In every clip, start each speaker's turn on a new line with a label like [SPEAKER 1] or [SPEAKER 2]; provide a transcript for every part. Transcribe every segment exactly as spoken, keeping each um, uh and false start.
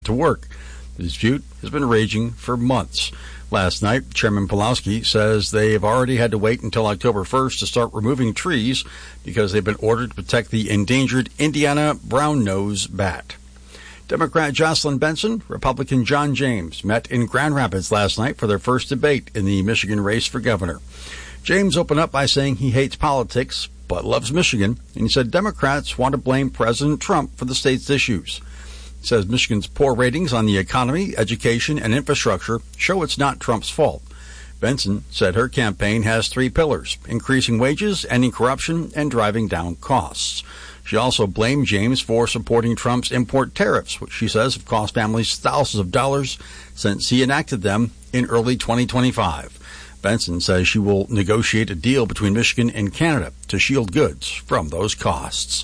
[SPEAKER 1] to work. The dispute has been raging for months. Last night, Chairman Pawlowski says they have already had to wait until October first to start removing trees because they've been ordered to protect the endangered Indiana brown-nose bat. Democrat Jocelyn Benson, Republican John James met in Grand Rapids last night for their first debate in the Michigan race for governor. James opened up by saying he hates politics but loves Michigan, and he said Democrats want to blame President Trump for the state's issues. He says Michigan's poor ratings on the economy, education, and infrastructure show it's not Trump's fault. Benson said her campaign has three pillars: increasing wages, ending corruption, and driving down costs. She also blamed James for supporting Trump's import tariffs, which she says have cost families thousands of dollars since he enacted them in early twenty twenty-five. Benson says she will negotiate a deal between Michigan and Canada to shield goods from those costs.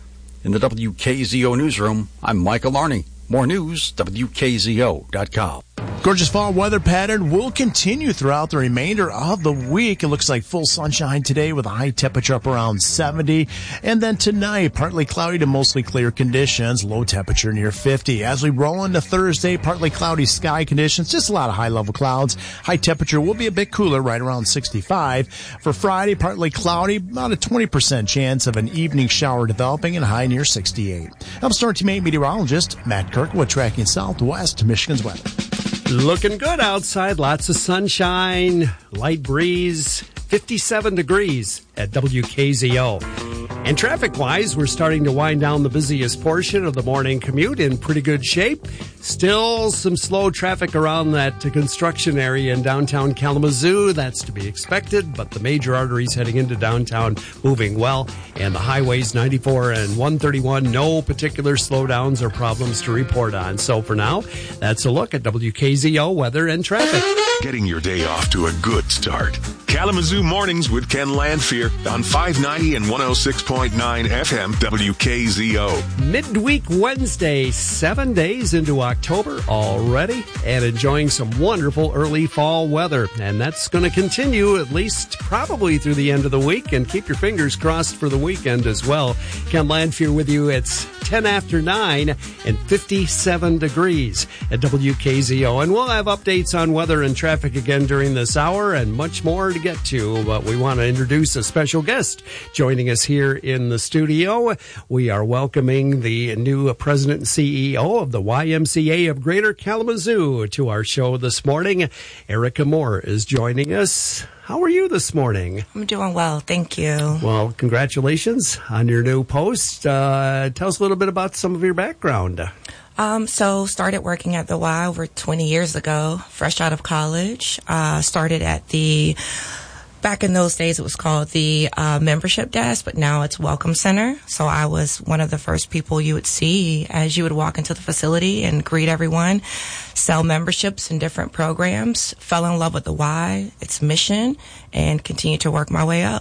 [SPEAKER 1] In the W K Z O newsroom, I'm Michael Arney. More news, W K Z O dot com.
[SPEAKER 2] Gorgeous fall weather pattern will continue throughout the remainder of the week. It looks like full sunshine today with a high temperature up around seventy. And then tonight, partly cloudy to mostly clear conditions, low temperature near fifty. As we roll into Thursday, partly cloudy sky conditions, just a lot of high-level clouds. High temperature will be a bit cooler, right around sixty-five. For Friday, partly cloudy, about a twenty percent chance of an evening shower developing and high near sixty-eight. I'm Storm Team eight meteorologist Matt Kirkwood tracking Southwest Michigan's weather.
[SPEAKER 3] Looking good outside. Lots of sunshine, light breeze, fifty-seven degrees at W K Z O. And traffic-wise, we're starting to wind down the busiest portion of the morning commute in pretty good shape. Still some slow traffic around that construction area in downtown Kalamazoo. That's to be expected, but the major arteries heading into downtown moving well. And the highways ninety-four and one thirty-one, no particular slowdowns or problems to report on. So for now, that's a look at W K Z O weather and traffic.
[SPEAKER 4] Getting your day off to a good start. Kalamazoo Mornings with Ken Landfear on five ninety and one oh six point nine F M W K Z O.
[SPEAKER 3] Midweek Wednesday, seven days into October already, and enjoying some wonderful early fall weather. And that's going to continue at least probably through the end of the week, and keep your fingers crossed for the weekend as well. Ken Landfear with you. It's ten after nine and fifty-seven degrees at W K Z O. And we'll have updates on weather and traffic again during this hour and much more to get to. But we want to introduce a special guest joining us here in the studio. We are welcoming the new president and C E O of the Y M C A of Greater Kalamazoo to our show this morning. Erica Moore is joining us. How are you this morning?
[SPEAKER 5] I'm doing well, thank you.
[SPEAKER 3] Well, congratulations on your new post. Uh, tell us a little bit about some of your background.
[SPEAKER 5] Um, so started working at the Y over twenty years ago, fresh out of college. Uh, started at the, back in those days it was called the uh, membership desk, but now it's Welcome Center. So I was one of the first people you would see as you would walk into the facility and greet everyone, sell memberships and different programs, fell in love with the Y, its mission, and continue to work my way up.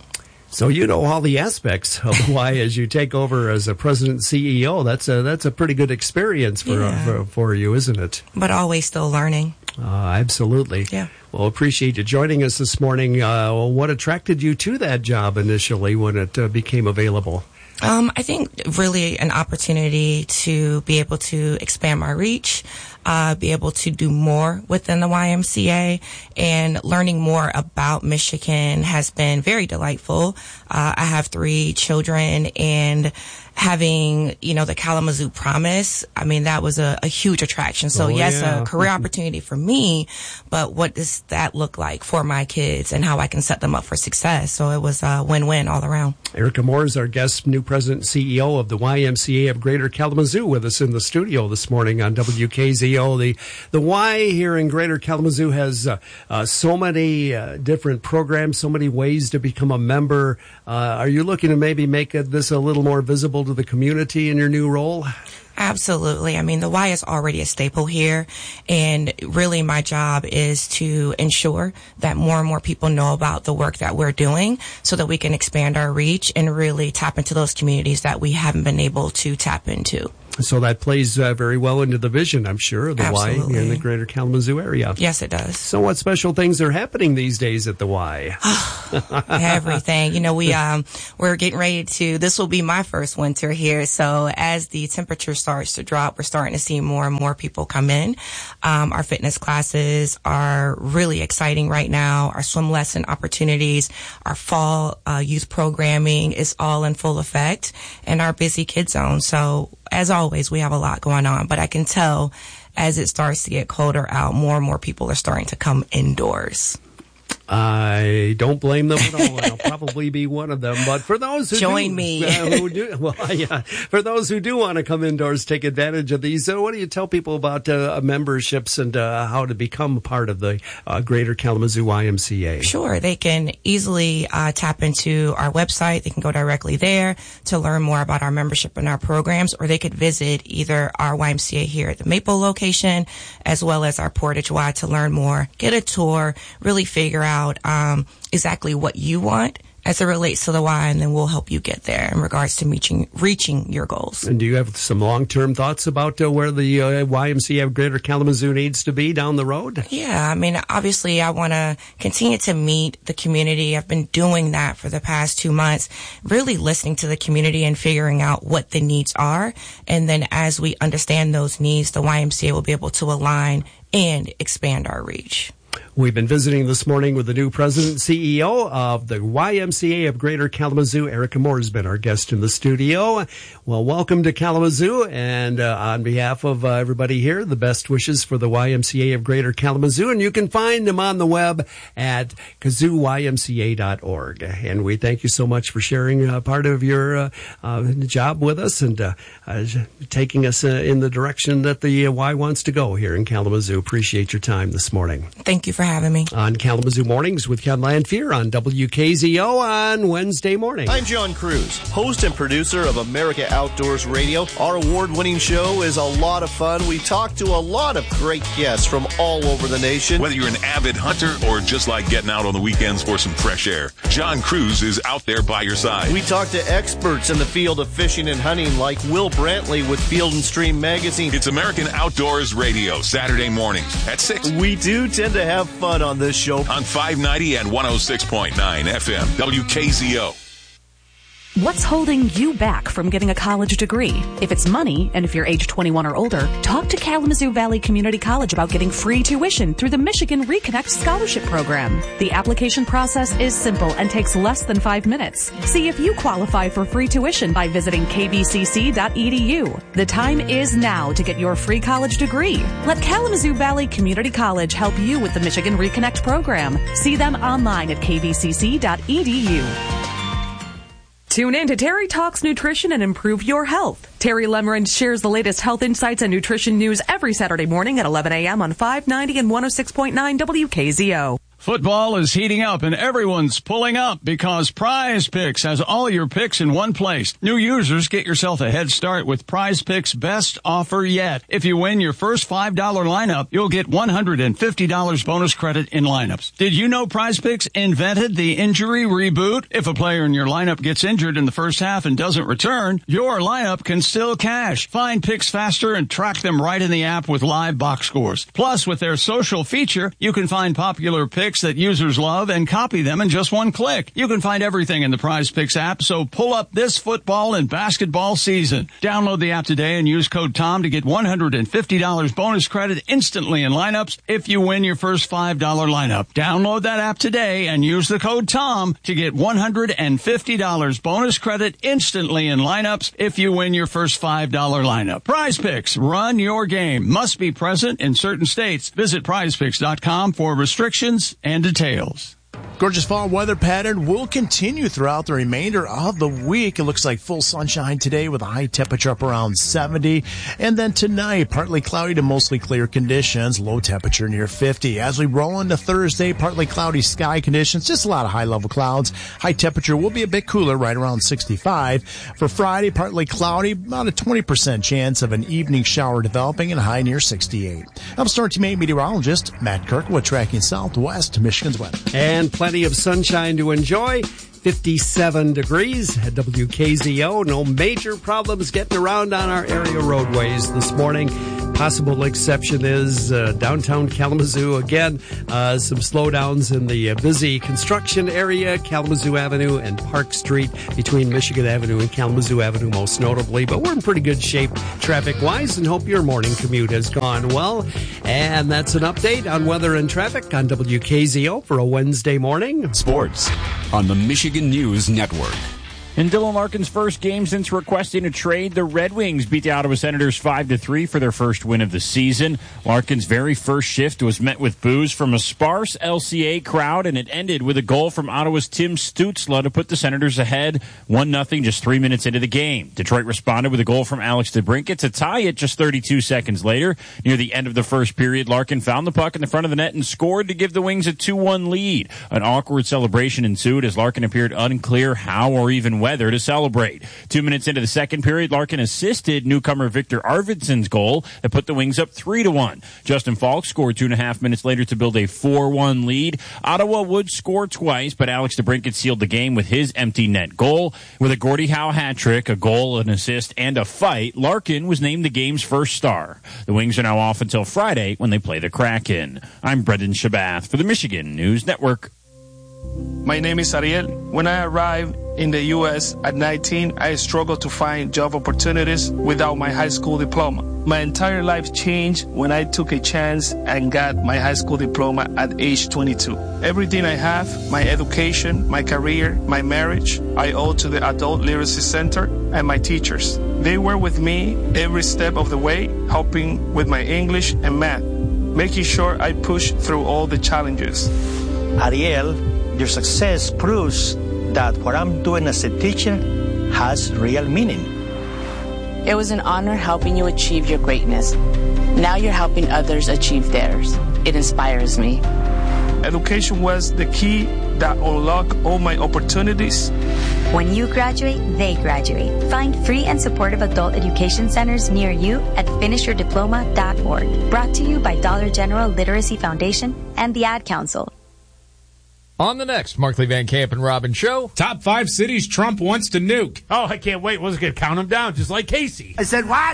[SPEAKER 3] So you know all the aspects of the Y as you take over as a president and C E O. That's a that's a pretty good experience for
[SPEAKER 5] Yeah.
[SPEAKER 3] uh, for, for you, isn't it?
[SPEAKER 5] But always still learning.
[SPEAKER 3] Uh, absolutely.
[SPEAKER 5] Yeah.
[SPEAKER 3] Well, appreciate you joining us this morning. Uh, what attracted you to that job initially when it uh, became available?
[SPEAKER 5] Um, I think really an opportunity to be able to expand my reach, uh, be able to do more within the Y M C A, and learning more about Michigan has been very delightful. Uh, I have three children, and having, you know, the Kalamazoo Promise, I mean, that was a, a huge attraction. So
[SPEAKER 3] Oh,
[SPEAKER 5] yes,
[SPEAKER 3] yeah.
[SPEAKER 5] a career opportunity for me, but what does that look like for my kids and how I can set them up for success? So it was a win-win all around.
[SPEAKER 3] Erica Moore is our guest, new president and C E O of the Y M C A of Greater Kalamazoo, with us in the studio this morning on W K Z O. The the Y here in Greater Kalamazoo has uh, uh, so many uh, different programs, so many ways to become a member. Uh, are you looking to maybe make uh, this a little more visible to the community in your new role?
[SPEAKER 5] Absolutely. I mean, the Y is already a staple here, and really my job is to ensure that more and more people know about the work that we're doing so that we can expand our reach and really tap into those communities that we haven't been able to tap into.
[SPEAKER 3] So that plays uh, very well into the vision, I'm sure, of the
[SPEAKER 5] Absolutely.
[SPEAKER 3] Y in the greater Kalamazoo area.
[SPEAKER 5] Yes, it does.
[SPEAKER 3] So what special things are happening these days at the Y?
[SPEAKER 5] Everything. You know, we, um, we're getting ready to, this will be my first winter here. So as the temperature starts to drop, we're starting to see more and more people come in. Um, our fitness classes are really exciting right now. Our swim lesson opportunities, our fall uh, youth programming is all in full effect, and our busy kid zone. So as always, we have a lot going on, but I can tell as it starts to get colder out, more and more people are starting to come indoors.
[SPEAKER 3] I don't blame them at all. I'll probably be one of them. But for those who
[SPEAKER 5] join
[SPEAKER 3] do,
[SPEAKER 5] me,
[SPEAKER 3] uh, who do, well, yeah, for those who do want to come indoors, take advantage of these. So, what do you tell people about uh, memberships and uh, how to become a part of the uh, Greater Kalamazoo Y M C A?
[SPEAKER 5] Sure, they can easily uh, tap into our website. They can go directly there to learn more about our membership and our programs, or they could visit either our Y M C A here at the Maple location, as well as our Portage Y to learn more, get a tour, really figure out um, exactly what you want as it relates to the Y, and then we'll help you get there in regards to reaching, reaching your goals.
[SPEAKER 3] And do you have some long-term thoughts about uh, where the uh, Y M C A of Greater Kalamazoo needs to be down the road?
[SPEAKER 5] Yeah, I mean, obviously I want to continue to meet the community. I've been doing that for the past two months, really listening to the community and figuring out what the needs are. And then as we understand those needs, the Y M C A will be able to align and expand our reach.
[SPEAKER 3] We've been visiting this morning with the new president and C E O of the Y M C A of Greater Kalamazoo. Erica Moore has been our guest in the studio. Well, welcome to Kalamazoo, and uh, on behalf of uh, everybody here, the best wishes for the Y M C A of Greater Kalamazoo, and you can find them on the web at kazoo y m c a dot org. And we thank you so much for sharing uh, part of your uh, uh, job with us and uh, uh, taking us uh, in the direction that the uh, Y wants to go here in Kalamazoo. Appreciate your time this morning.
[SPEAKER 5] Thank you for having me.
[SPEAKER 3] On Kalamazoo Mornings with Ken Lanfear on W K Z O on Wednesday morning.
[SPEAKER 6] I'm John Cruz, host and producer of America Outdoors Radio. Our award-winning show is a lot of fun. We talk to a lot of great guests from all over the nation.
[SPEAKER 4] Whether you're an avid hunter or just like getting out on the weekends for some fresh air, John Cruz is out there by your side.
[SPEAKER 6] We talk to experts in the field of fishing and hunting like Will Brantley with Field and Stream Magazine.
[SPEAKER 4] It's American Outdoors Radio, Saturday mornings at six.
[SPEAKER 6] We do tend to have fun on this show.
[SPEAKER 4] On five ninety and one oh six point nine F M, W K Z O.
[SPEAKER 7] What's holding you back from getting a college degree? If it's money, and if you're age twenty-one or older, talk to Kalamazoo Valley Community College about getting free tuition through the Michigan Reconnect Scholarship Program. The application process is simple and takes less than five minutes. See if you qualify for free tuition by visiting k v c c dot e d u. The time is now to get your free college degree. Let Kalamazoo Valley Community College help you with the Michigan Reconnect Program. See them online at k v c c dot e d u. Tune in to Terry Talks Nutrition and Improve Your Health. Terry Lemmerand shares the latest health insights and nutrition news every Saturday morning at eleven a.m. on five ninety and one oh six point nine W K Z O.
[SPEAKER 8] Football is heating up and everyone's pulling up because Prize Picks has all your picks in one place. New users, get yourself a head start with Prize Picks' best offer yet. If you win your first five dollar lineup, you'll get one hundred fifty dollars bonus credit in lineups. Did you know Prize Picks invented the injury reboot? If a player in your lineup gets injured in the first half and doesn't return, your lineup can still cash. Find picks faster and track them right in the app with live box scores. Plus, with their social feature, you can find popular picks that users love and copy them in just one click. You can find everything in the Prize Picks app, so pull up this football and basketball season. Download the app today and use code TOM to get one hundred fifty dollars bonus credit instantly in lineups if you win your first five dollar lineup. Download that app today and use the code TOM to get one hundred fifty dollars bonus credit instantly in lineups if you win your first five dollar lineup. Prize Picks, run your game. Must be present in certain states. Visit prize picks dot com for restrictions and details.
[SPEAKER 2] Gorgeous fall weather pattern will continue throughout the remainder of the week. It looks like full sunshine today with a high temperature up around seventy. And then tonight, partly cloudy to mostly clear conditions, low temperature near fifty. As we roll into Thursday, partly cloudy sky conditions, just a lot of high-level clouds. High temperature will be a bit cooler, right around sixty-five. For Friday, partly cloudy, about a twenty percent chance of an evening shower developing and a high near sixty-eight. I'm Storm Team eight meteorologist Matt Kirkwood, tracking southwest Michigan's weather.
[SPEAKER 3] And plenty plenty of sunshine to enjoy. fifty-seven degrees at W K Z O. No major problems getting around on our area roadways this morning. Possible exception is uh, downtown Kalamazoo. Again, uh, some slowdowns in the uh, busy construction area, Kalamazoo Avenue and Park Street, between Michigan Avenue and Kalamazoo Avenue most notably. But we're in pretty good shape traffic-wise, and hope your morning commute has gone well. And that's an update on weather and traffic on W K Z O for a Wednesday morning.
[SPEAKER 9] Sports on the Michigan News Network.
[SPEAKER 10] In Dylan Larkin's first game since requesting a trade, the Red Wings beat the Ottawa Senators five to three for their first win of the season. Larkin's very first shift was met with boos from a sparse L C A crowd, and it ended with a goal from Ottawa's Tim Stützle to put the Senators ahead one nothing just three minutes into the game. Detroit responded with a goal from Alex DeBrincat to tie it just thirty-two seconds later. Near the end of the first period, Larkin found the puck in the front of the net and scored to give the Wings a two one lead. An awkward celebration ensued as Larkin appeared unclear how or even weather to celebrate. Two minutes into the second period, Larkin assisted newcomer Victor Arvidsson's goal that put the Wings up three to one. Justin Falk scored two and a half minutes later to build a four one lead. Ottawa would score twice, but Alex DeBrincat sealed the game with his empty net goal. With a Gordie Howe hat trick, a goal, an assist, and a fight, Larkin was named the game's first star. The Wings are now off until Friday when they play the Kraken. I'm Brendan Shabath for the Michigan News Network.
[SPEAKER 11] My name is Ariel. When I arrived in the U S at nineteen, I struggled to find job opportunities without my high school diploma. My entire life changed when I took a chance and got my high school diploma at age twenty-two. Everything I have, my education, my career, my marriage, I owe to the Adult Literacy Center and my teachers. They were with me every step of the way, helping with my English and math, making sure I pushed through all the challenges.
[SPEAKER 12] Ariel, your success proves that what I'm doing as a teacher has real meaning.
[SPEAKER 13] It was an honor helping you achieve your greatness. Now you're helping others achieve theirs. It inspires me.
[SPEAKER 11] Education was the key that unlocked all my opportunities.
[SPEAKER 14] When you graduate, they graduate. Find free and supportive adult education centers near you at finish your diploma dot org. Brought to you by Dollar General Literacy Foundation and the Ad Council.
[SPEAKER 15] On the next Markley Van Camp and Robin show,
[SPEAKER 16] top five cities Trump wants to nuke. Oh, I can't wait. We're going to count them down just like Casey.
[SPEAKER 17] I said what?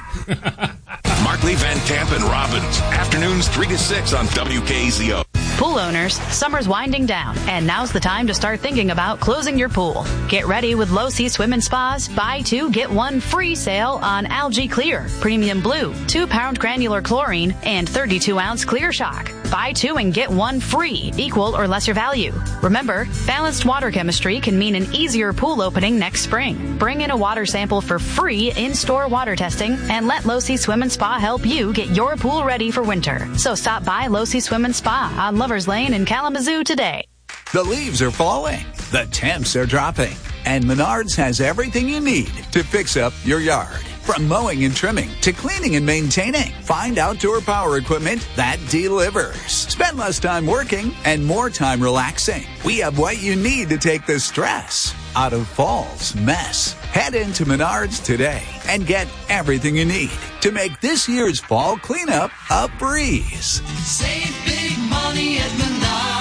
[SPEAKER 4] Markley Van Camp and Robbins, afternoons three to six on W K Z O.
[SPEAKER 18] Pool owners, summer's winding down, and now's the time to start thinking about closing your pool. Get ready with Low Sea Swim and Spa's buy two, get one free sale on Algae Clear, Premium Blue, two pound granular chlorine, and thirty-two ounce Clear Shock. Buy two and get one free, equal or lesser value. Remember, balanced water chemistry can mean an easier pool opening next spring. Bring in a water sample for free in-store water testing and let Low Sea Swim and Spa help you get your pool ready for winter. So stop by Low Sea Swim and Spa on Lovers Lane in Kalamazoo today.
[SPEAKER 19] The leaves are falling, the temps are dropping, and Menards has everything you need to fix up your yard. From mowing and trimming to cleaning and maintaining, find outdoor power equipment that delivers. Spend less time working and more time relaxing. We have what you need to take the stress out of fall's mess. Head into Menards today and get everything you need to make this year's fall cleanup a breeze.
[SPEAKER 20] Save big money at Menards.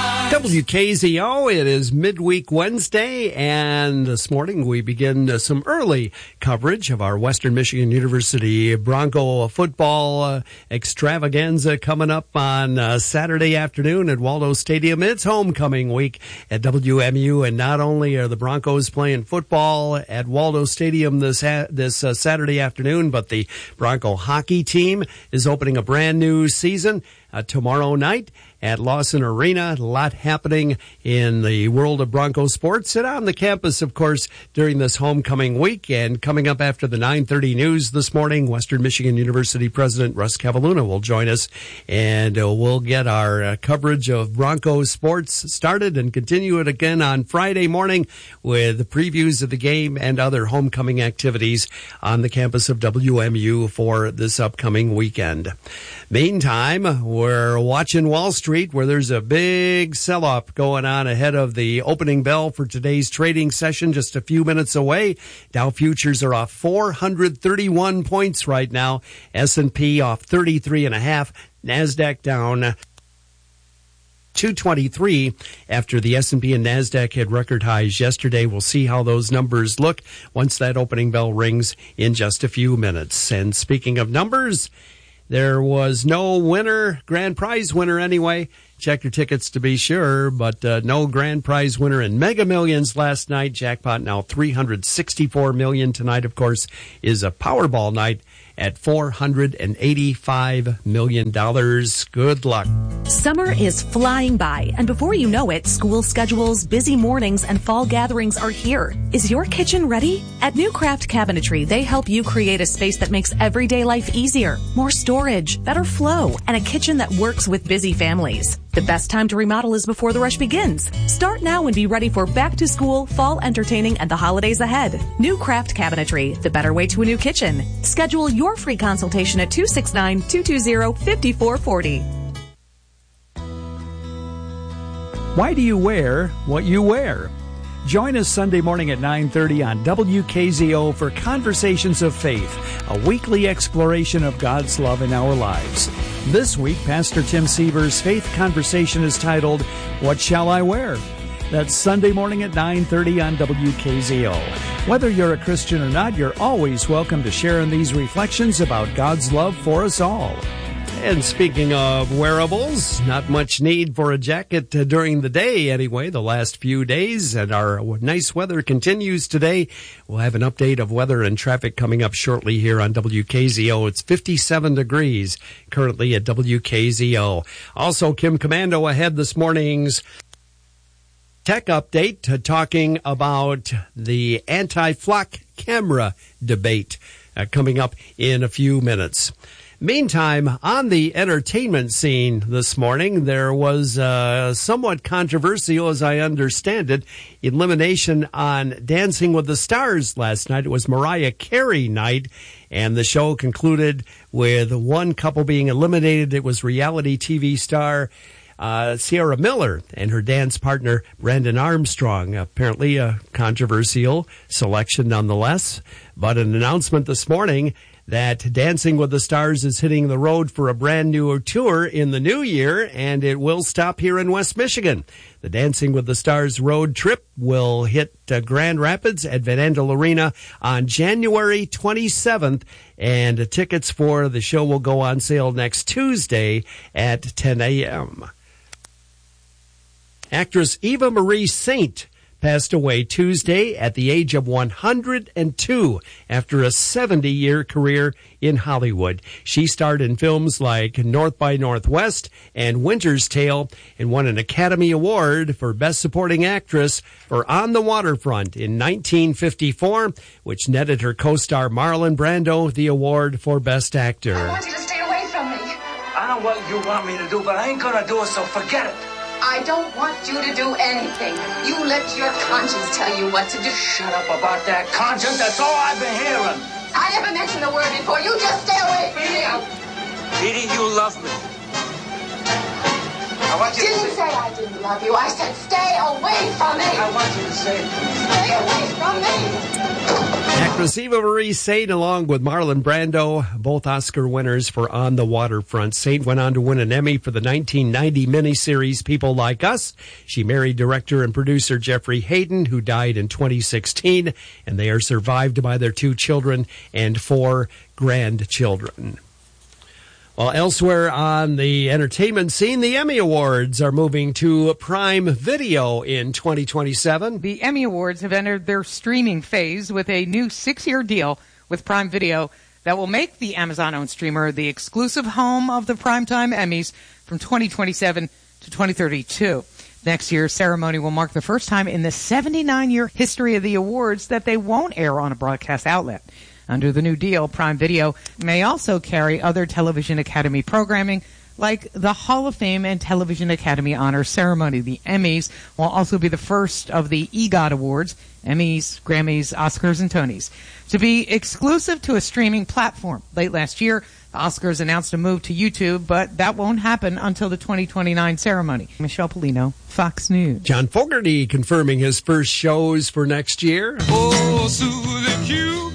[SPEAKER 3] W K Z O, it is midweek Wednesday, and this morning we begin uh, some early coverage of our Western Michigan University Bronco football uh, extravaganza coming up on uh, Saturday afternoon at Waldo Stadium. It's homecoming week at W M U, and not only are the Broncos playing football at Waldo Stadium this ha- this uh, Saturday afternoon, but the Bronco hockey team is opening a brand new season uh, tomorrow night at Lawson Arena. A lot happening in the world of Bronco sports and on the campus, of course, during this homecoming week. And coming up after the nine thirty news this morning, Western Michigan University President Russ Cavalluna will join us, and uh, we'll get our uh, coverage of Bronco sports started and continue it again on Friday morning with previews of the game and other homecoming activities on the campus of W M U for this upcoming weekend. Meantime, we're watching Wall Street, where there's a big sell-off going on ahead of the opening bell for today's trading session just a few minutes away. Dow futures are off four hundred thirty-one points right now. S and P off thirty-three and a half. NASDAQ down two twenty-three after the S and P and NASDAQ had record highs yesterday. We'll see how those numbers look once that opening bell rings in just a few minutes. And speaking of numbers, there was no winner, grand prize winner anyway. Check your tickets to be sure, but uh, no grand prize winner in Mega Millions last night. Jackpot now three hundred sixty-four million dollars. Tonight, of course, is a Powerball night at four hundred eighty-five million dollars. Good luck.
[SPEAKER 7] Summer is flying by, and before you know it, school schedules, busy mornings, and fall gatherings are here. Is your kitchen ready? At New Craft Cabinetry, they help you create a space that makes everyday life easier, more storage, better flow, and a kitchen that works with busy families. The best time to remodel is before the rush begins. Start now and be ready for back to school, fall entertaining, and the holidays ahead. New Craft Cabinetry, the better way to a new kitchen. Schedule your free consultation at two six nine, two two zero, five four four zero.
[SPEAKER 17] Why do you wear what you wear? Join us Sunday morning at nine thirty on W K Z O for Conversations of Faith, a weekly exploration of God's love in our lives. This week, Pastor Tim Seaver's faith conversation is titled, What Shall I Wear? That's Sunday morning at nine thirty on W K Z O. Whether you're a Christian or not, you're always welcome to share in these reflections about God's love for us all.
[SPEAKER 3] And speaking of wearables, not much need for a jacket uh, during the day anyway, the last few days, and our nice weather continues today. We'll have an update of weather and traffic coming up shortly here on W K Z O. It's fifty-seven degrees currently at W K Z O. Also, Kim Commando ahead this morning's tech update, uh, talking about the anti-flock camera debate uh, coming up in a few minutes. Meantime, on the entertainment scene this morning, there was uh, somewhat controversial, as I understand it, elimination on Dancing with the Stars last night. It was Mariah Carey night, and the show concluded with one couple being eliminated. It was reality T V star Uh, Sierra Miller and her dance partner, Brandon Armstrong. Apparently a controversial selection nonetheless, but an announcement this morning that Dancing with the Stars is hitting the road for a brand new tour in the new year, and it will stop here in West Michigan. The Dancing with the Stars road trip will hit uh, Grand Rapids at Van Andel Arena on January twenty-seventh, and tickets for the show will go on sale next Tuesday at ten a.m. Actress Eva Marie Saint passed away Tuesday at the age of one hundred two after a seventy-year career in Hollywood. She starred in films like North by Northwest and Winter's Tale and won an Academy Award for Best Supporting Actress for On the Waterfront in nineteen fifty-four, which netted her co-star Marlon Brando the award for Best Actor.
[SPEAKER 20] I want you to stay away from me. I know what you want me to do, but I ain't gonna do it, so forget it.
[SPEAKER 21] I don't want you to do anything. You let your conscience tell you what to do.
[SPEAKER 20] Shut up about that conscience. That's all I've been hearing.
[SPEAKER 21] I never mentioned the word before. You just stay away from me.
[SPEAKER 20] Edie, you love me. I want you
[SPEAKER 21] didn't
[SPEAKER 20] to
[SPEAKER 21] say I didn't love you. I said stay away from me.
[SPEAKER 20] I want you to say it.
[SPEAKER 21] Stay away from me.
[SPEAKER 3] Actress Eva Marie Saint, along with Marlon Brando, both Oscar winners for On the Waterfront. Saint went on to win an Emmy for the nineteen ninety miniseries People Like Us. She married director and producer Jeffrey Hayden, who died in twenty sixteen, and they are survived by their two children and four grandchildren. Well, elsewhere on the entertainment scene, the Emmy Awards are moving to Prime Video in twenty twenty-seven.
[SPEAKER 22] The Emmy Awards have entered their streaming phase with a new six-year deal with Prime Video that will make the Amazon-owned streamer the exclusive home of the Primetime Emmys from twenty twenty-seven to twenty thirty-two. Next year's ceremony will mark the first time in the seventy-nine-year history of the awards that they won't air on a broadcast outlet. Under the new deal, Prime Video may also carry other Television Academy programming like the Hall of Fame and Television Academy Honor Ceremony. The Emmys will also be the first of the EGOT Awards, Emmys, Grammys, Oscars, and Tonys, to be exclusive to a streaming platform. Late last year, the Oscars announced a move to YouTube, but that won't happen until the twenty twenty-nine ceremony. Michelle Polino, Fox News.
[SPEAKER 3] John Fogerty confirming his first shows for next year.
[SPEAKER 20] Oh, Susie Q.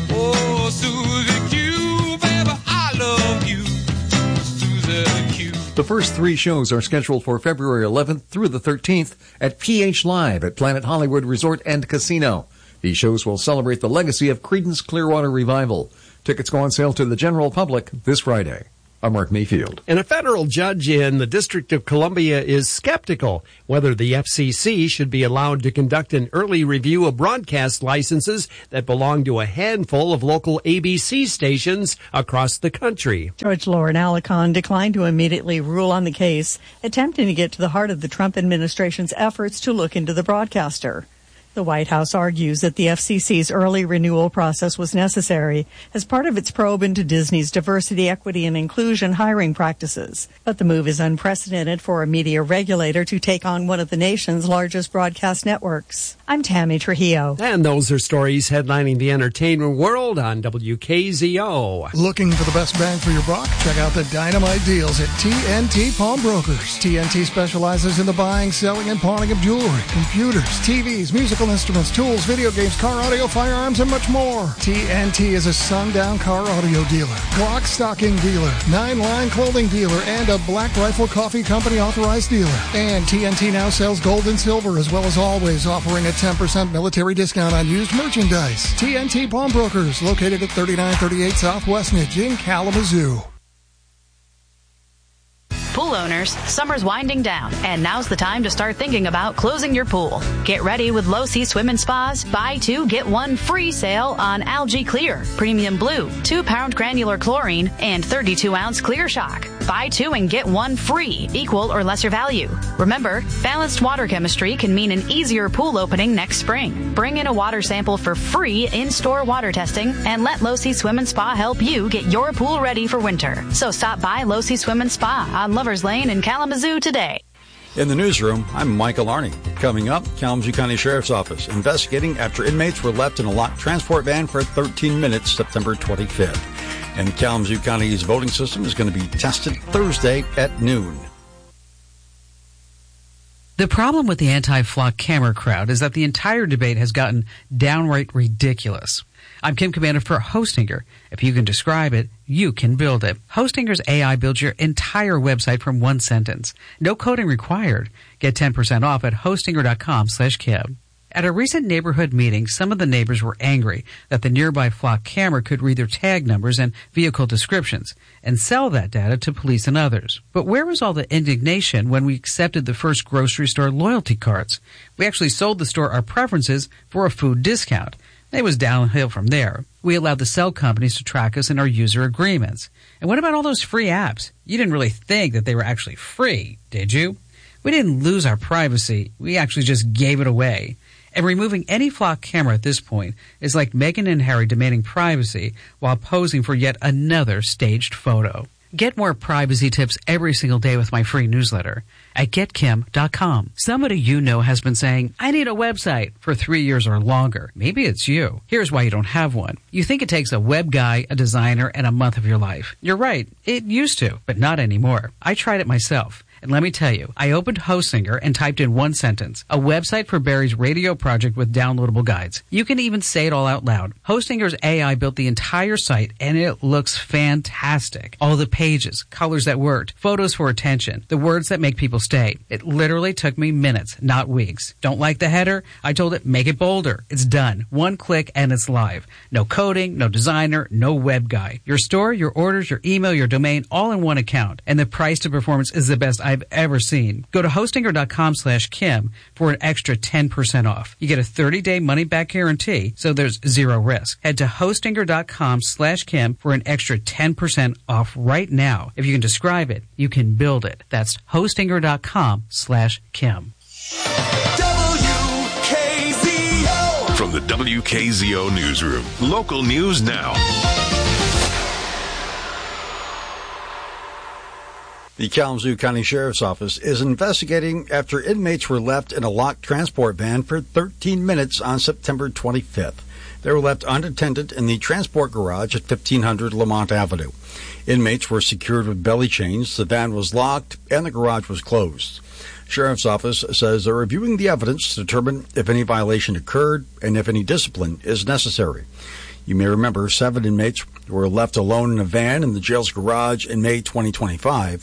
[SPEAKER 20] Oh, Susie Q, baby, I love you. Susie Q.
[SPEAKER 1] The first three shows are scheduled for February eleventh through the thirteenth at P H Live at Planet Hollywood Resort and Casino. These shows will celebrate the legacy of Creedence Clearwater Revival. Tickets go on sale to the general public this Friday. I'm Mark Mayfield.
[SPEAKER 3] And a federal judge in the District of Columbia is skeptical whether the F C C should be allowed to conduct an early review of broadcast licenses that belong to a handful of local A B C stations across the country.
[SPEAKER 5] Judge Lauren Alicon declined to immediately rule on the case, attempting to get to the heart of the Trump administration's efforts to look into the broadcaster. The White House argues that the F C C's early renewal process was necessary as part of its probe into Disney's diversity, equity, and inclusion hiring practices. But the move is unprecedented for a media regulator to take on one of the nation's largest broadcast networks. I'm Tammy Trujillo.
[SPEAKER 3] And those are stories headlining the entertainment world on W K Z O.
[SPEAKER 23] Looking for the best bang for your buck? Check out the dynamite deals at T N T Pawnbrokers. T N T specializes in the buying, selling, and pawning of jewelry, computers, T Vs, musical instruments, tools, video games, car audio, firearms, and much more. T N T is a sundown car audio dealer, Glock stocking dealer, Nine Line clothing dealer, and a Black Rifle Coffee Company authorized dealer. And T N T now sells gold and silver, as well as always offering a ten percent military discount on used merchandise. T N T Pawnbrokers, located at thirty-nine thirty-eight South Westnedge in Kalamazoo.
[SPEAKER 18] Pool owners, summer's winding down, and now's the time to start thinking about closing your pool. Get ready with Low Sea Swim and Spa's buy two, get one free sale on Algae Clear, Premium Blue, two pound granular chlorine, and thirty-two ounce Clear Shock. Buy two and get one free, equal or lesser value. Remember, balanced water chemistry can mean an easier pool opening next spring. Bring in a water sample for free in-store water testing and let Low Sea Swim and Spa help you get your pool ready for winter. So stop by Low Sea Swim and Spa on Lovers Lane in Kalamazoo today.
[SPEAKER 24] In the newsroom, I'm Michael Arney. Coming up, Kalamazoo County Sheriff's Office investigating after inmates were left in a locked transport van for thirteen minutes September twenty-fifth. And Kalamazoo County's voting system is going to be tested Thursday at noon.
[SPEAKER 25] The problem with the anti-flock camera crowd is that the entire debate has gotten downright ridiculous. I'm Kim Commander for Hostinger. If you can describe it, you can build it. Hostinger's A I builds your entire website from one sentence. No coding required. Get ten percent off at hostinger.com slash Kim. At a recent neighborhood meeting, some of the neighbors were angry that the nearby flock camera could read their tag numbers and vehicle descriptions and sell that data to police and others. But where was all the indignation when we accepted the first grocery store loyalty cards? We actually sold the store our preferences for a food discount. It was downhill from there. We allowed the cell companies to track us in our user agreements. And what about all those free apps? You didn't really think that they were actually free, did you? We didn't lose our privacy. We actually just gave it away. And removing any flock camera at this point is like Meghan and Harry demanding privacy while posing for yet another staged photo. Get more privacy tips every single day with my free newsletter at get kim dot com. Somebody you know has been saying, I need a website for three years or longer. Maybe it's you. Here's why you don't have one. You think it takes a web guy, a designer, and a month of your life. You're right. It used to, but not anymore. I tried it myself. And let me tell you, I opened Hostinger and typed in one sentence, a website for Barry's radio project with downloadable guides. You can even say it all out loud. Hostinger's A I built the entire site, and it looks fantastic. All the pages, colors that worked, photos for attention, the words that make people stay. It literally took me minutes, not weeks. Don't like the header? I told it, make it bolder. It's done. One click, and it's live. No coding, no designer, no web guy. Your store, your orders, your email, your domain, all in one account. And the price to performance is the best I've ever seen. Go to hostinger.com slash Kim for an extra ten percent off. You get a thirty-day money-back guarantee, so there's zero risk. Head to hostinger.com slash Kim for an extra ten percent off right now. If you can describe it, you can build it. That's hostinger.com slash Kim.
[SPEAKER 4] W K Z O. From the W K Z O Newsroom, local news now.
[SPEAKER 24] The Kalamazoo County Sheriff's Office is investigating after inmates were left in a locked transport van for thirteen minutes on September twenty-fifth. They were left unattended in the transport garage at fifteen hundred Lamont Avenue. Inmates were secured with belly chains, the van was locked, and the garage was closed. Sheriff's Office says they're reviewing the evidence to determine if any violation occurred and if any discipline is necessary. You may remember seven inmates were left alone in a van in the jail's garage in May twenty twenty-five.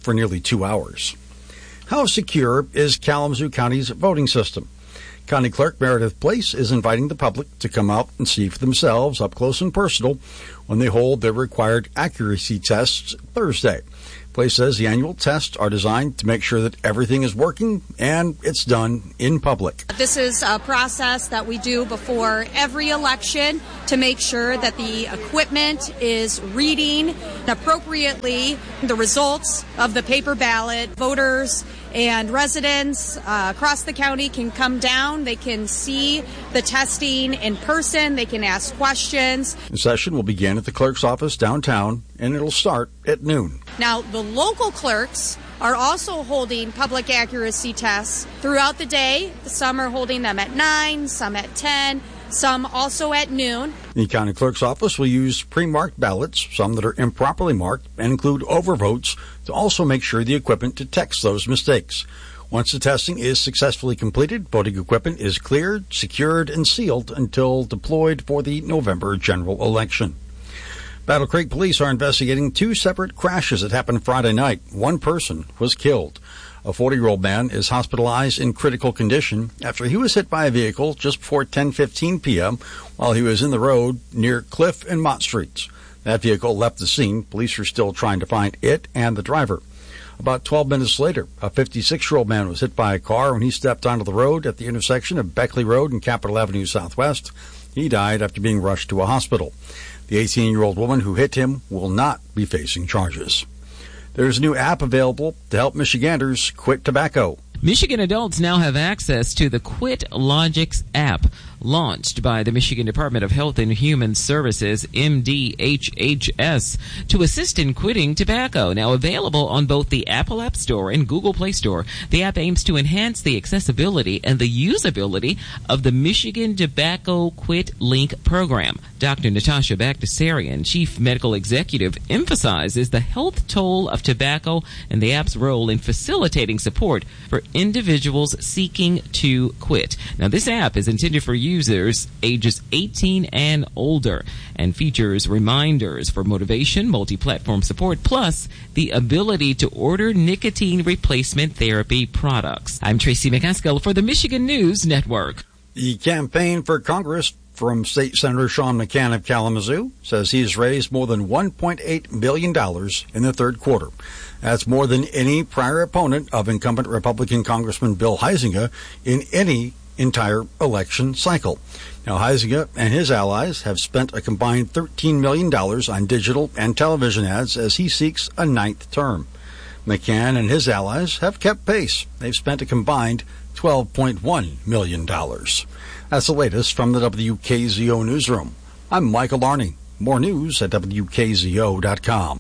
[SPEAKER 24] for nearly two hours. How secure is Kalamazoo County's voting system? County Clerk Meredith Place is inviting the public to come out and see for themselves, up close and personal, when they hold their required accuracy tests Thursday. Place says the annual tests are designed to make sure that everything is working and it's done in public.
[SPEAKER 2] This is a process that we do before every election to make sure that the equipment is reading appropriately the results of the paper ballot. Voters and residents uh, across the county can come down. They can see the testing in person. They can ask questions.
[SPEAKER 24] The session will begin at the clerk's office downtown, and it'll start at noon.
[SPEAKER 2] Now, the local clerks are also holding public accuracy tests throughout the day. Some are holding them at nine, some at ten, some also at noon.
[SPEAKER 24] The county clerk's office will use pre-marked ballots, some that are improperly marked, and include overvotes to also make sure the equipment detects those mistakes. Once the testing is successfully completed, voting equipment is cleared, secured, and sealed until deployed for the November general election. Battle Creek police are investigating two separate crashes that happened Friday night. One person was killed. A forty-year-old man is hospitalized in critical condition after he was hit by a vehicle just before ten fifteen p.m. while he was in the road near Cliff and Mott Streets. That vehicle left the scene. Police are still trying to find it and the driver. About twelve minutes later, a fifty-six-year-old man was hit by a car when he stepped onto the road at the intersection of Beckley Road and Capitol Avenue Southwest. He died after being rushed to a hospital. The eighteen-year-old woman who hit him will not be facing charges. There's a new app available to help Michiganders quit tobacco.
[SPEAKER 6] Michigan adults now have access to the Quit Logics app, launched by the Michigan Department of Health and Human Services, M D H H S, to assist in quitting tobacco. Now available on both the Apple App Store and Google Play Store, the app aims to enhance the accessibility and the usability of the Michigan Tobacco Quit Link program. Doctor Natasha Bagdasarian, Chief Medical Executive, emphasizes the health toll of tobacco and the app's role in facilitating support for individuals seeking to quit. Now, this app is intended for users ages eighteen and older and features reminders for motivation, multi-platform support, plus the ability to order nicotine replacement therapy products. I'm Tracy McCaskill for the Michigan News Network.
[SPEAKER 24] The campaign for Congress from State Senator Sean McCann of Kalamazoo says he's raised more than one point eight million dollars in the third quarter. That's more than any prior opponent of incumbent Republican Congressman Bill Huizenga in any entire election cycle. Now, Huizenga and his allies have spent a combined thirteen million dollars on digital and television ads as he seeks a ninth term. McCann and his allies have kept pace. They've spent a combined twelve point one million dollars. That's the latest from the W K Z O newsroom. I'm Michael Arney. More news at W K Z O dot com.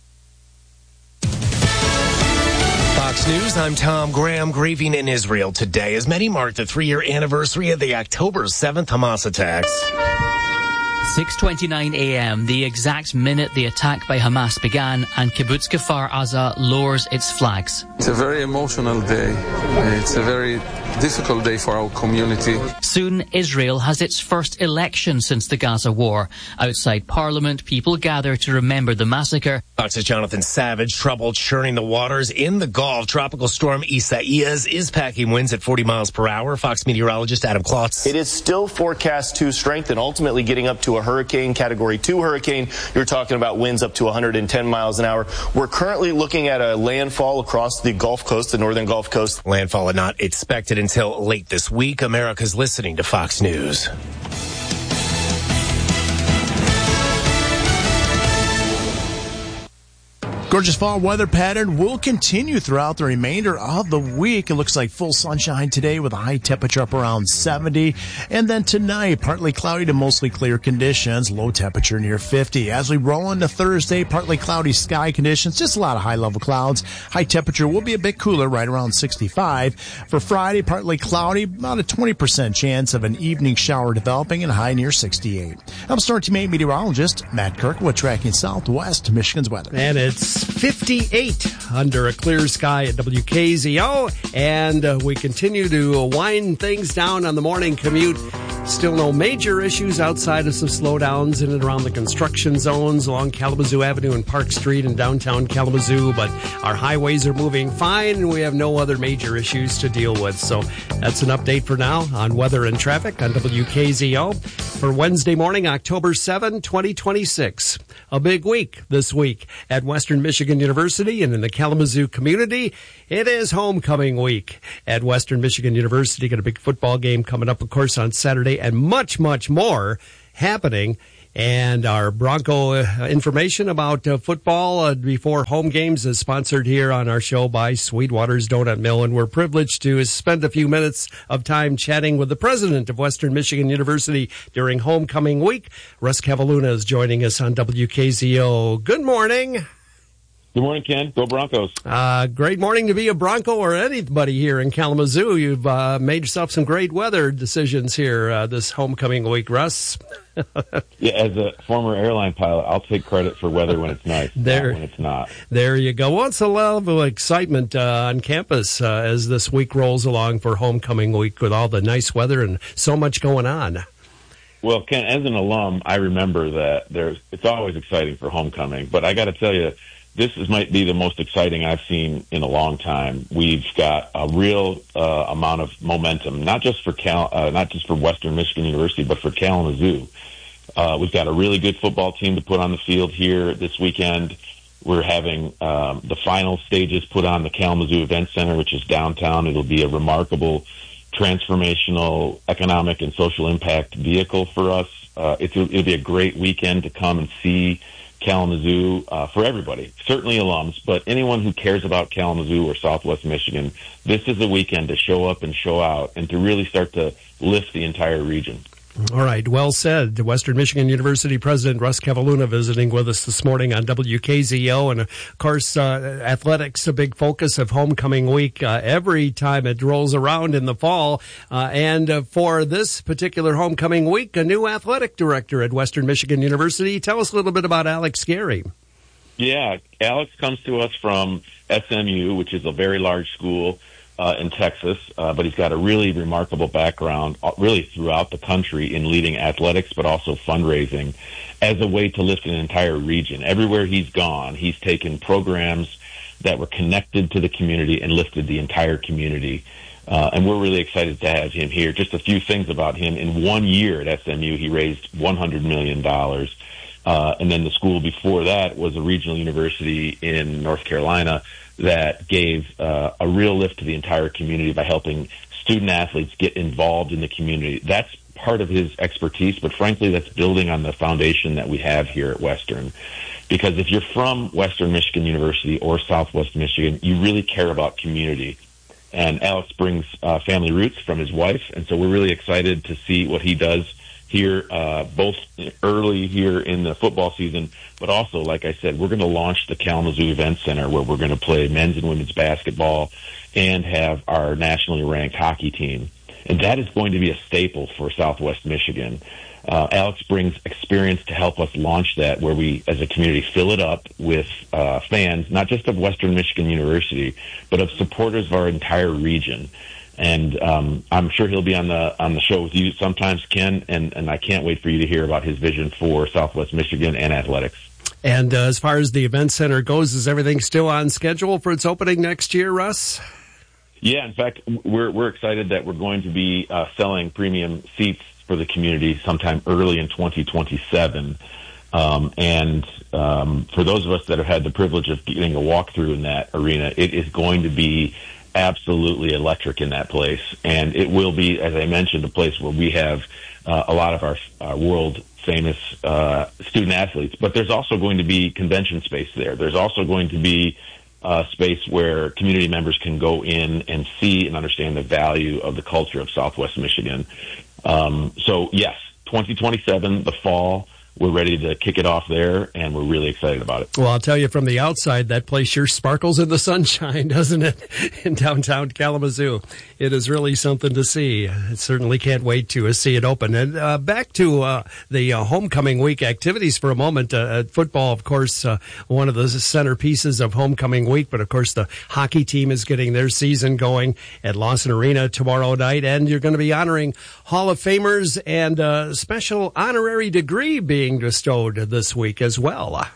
[SPEAKER 8] Fox News, I'm Tom Graham. Grieving in Israel today as many mark the three-year anniversary of the October seventh Hamas attacks.
[SPEAKER 9] six twenty-nine a.m., the exact minute the attack by Hamas began, and Kibbutz Kfar Aza lowers its flags.
[SPEAKER 10] It's a very emotional day. It's a very difficult day for our community.
[SPEAKER 9] Soon, Israel has its first election since the Gaza war. Outside Parliament, people gather to remember the massacre.
[SPEAKER 8] Fox's Jonathan Savage, trouble churning the waters in the Gulf. Tropical storm Isaias is packing winds at forty miles per hour. Fox meteorologist Adam Klotz.
[SPEAKER 26] It is still forecast to strengthen, ultimately getting up to a hurricane, category two hurricane. You're talking about winds up to one hundred ten miles an hour. We're currently looking at a landfall across the Gulf Coast, the northern Gulf Coast.
[SPEAKER 8] Landfall not expected until late this week. America's listening to Fox News.
[SPEAKER 27] Gorgeous fall weather pattern will continue throughout the remainder of the week. It looks like full sunshine today with a high temperature up around seventy. And then tonight, partly cloudy to mostly clear conditions, low temperature near fifty. As we roll into Thursday, partly cloudy sky conditions, just a lot of high-level clouds. High temperature will be a bit cooler, right around sixty-five. For Friday, partly cloudy, about a twenty percent chance of an evening shower developing and high near sixty-eight. I'm Storm Team eight meteorologist Matt Kirkwood tracking southwest Michigan's weather.
[SPEAKER 3] And it's fifty-eight under a clear sky at W K Z O, and uh, we continue to wind things down on the morning commute. Still no major issues outside of some slowdowns in and around the construction zones along Kalamazoo Avenue and Park Street in downtown Kalamazoo, but our highways are moving fine and we have no other major issues to deal with. So that's an update for now on weather and traffic on W K Z O for Wednesday morning, October seventh, twenty twenty-six. A big week this week at Western Michigan University and in the Kalamazoo community. It is homecoming week at Western Michigan University. Got a big football game coming up, of course, on Saturday, and much, much more happening. And our Bronco uh, information about uh, football uh, before home games is sponsored here on our show by Sweetwater's Donut Mill. And we're privileged to spend a few minutes of time chatting with the president of Western Michigan University during homecoming week. Russ Cavalluna is joining us on W K Z O. Good morning.
[SPEAKER 11] Good morning, Ken. Go Broncos.
[SPEAKER 3] Uh, great morning to be a Bronco or anybody here in Kalamazoo. You've uh, made yourself some great weather decisions here uh, this homecoming week, Russ.
[SPEAKER 11] Yeah, as a former airline pilot, I'll take credit for weather when it's nice, there, not when it's not.
[SPEAKER 3] There you go. Well, it's a level of excitement uh, on campus uh, as this week rolls along for homecoming week with all the nice weather and so much going on.
[SPEAKER 11] Well, Ken, as an alum, I remember that there's it's always exciting for homecoming, but I got to tell you, this is, might be the most exciting I've seen in a long time. We've got a real uh, amount of momentum, not just for Cal, uh, not just for Western Michigan University, but for Kalamazoo. Uh, we've got a really good football team to put on the field here this weekend. We're having um, the final stages put on the Kalamazoo Event Center, which is downtown. It'll be a remarkable, transformational, economic and social impact vehicle for us. Uh, it's, it'll be a great weekend to come and see Kalamazoo uh, for everybody, certainly alums, but anyone who cares about Kalamazoo or Southwest Michigan, this is a weekend to show up and show out and to really start to lift the entire region.
[SPEAKER 3] All right, well said. Western Michigan University President Russ Cavalluna visiting with us this morning on W K Z O. And, of course, uh, athletics, a big focus of homecoming week uh, every time it rolls around in the fall. Uh, and uh, for this particular homecoming week, a new athletic director at Western Michigan University. Tell us a little bit about Alex Gary.
[SPEAKER 11] Yeah, Alex comes to us from S M U, which is a very large school Uh, in Texas, uh, but he's got a really remarkable background uh, really throughout the country in leading athletics, but also fundraising as a way to lift an entire region. Everywhere he's gone, he's taken programs that were connected to the community and lifted the entire community. Uh, and we're really excited to have him here. Just a few things about him. In one year at S M U, he raised one hundred million dollars. Uh, and then the school before that was a regional university in North Carolina that gave uh, a real lift to the entire community by helping student athletes get involved in the community. That's part of his expertise, but frankly, that's building on the foundation that we have here at Western. Because if you're from Western Michigan University or Southwest Michigan, you really care about community. And Alex brings uh, family roots from his wife, and so we're really excited to see what he does here, uh, both early here in the football season, but also, like I said, we're going to launch the Kalamazoo Event Center where we're going to play men's and women's basketball and have our nationally ranked hockey team. And that is going to be a staple for Southwest Michigan. Uh, Alex brings experience to help us launch that, where we, as a community, fill it up with uh, fans, not just of Western Michigan University, but of supporters of our entire region. And um, I'm sure he'll be on the on the show with you sometimes, Ken, and, and I can't wait for you to hear about his vision for Southwest Michigan and athletics.
[SPEAKER 3] And uh, as far as the event center goes, is everything still on schedule for its opening next year, Russ?
[SPEAKER 11] Yeah, in fact, we're we're excited that we're going to be uh, selling premium seats for the community sometime early in twenty twenty-seven. Um, and um, for those of us that have had the privilege of getting a walkthrough in that arena, it is going to be absolutely electric in that place. And it will be, as I mentioned, a place where we have uh, a lot of our, our world famous uh, student athletes. But there's also going to be convention space there. There's also going to be a space where community members can go in and see and understand the value of the culture of Southwest Michigan. Um, so, yes, twenty twenty-seven, the fall, we're ready to kick it off there, and we're really excited about it.
[SPEAKER 3] Well, I'll tell you from the outside, that place sure sparkles in the sunshine, doesn't it, in downtown Kalamazoo? It is really something to see. I certainly can't wait to uh, see it open. And uh, back to uh, the uh, homecoming week activities for a moment. Uh, football, of course, uh, one of the centerpieces of homecoming week, but of course the hockey team is getting their season going at Lawson Arena tomorrow night, and you're going to be honoring Hall of Famers and a special honorary degree being bestowed this week as well.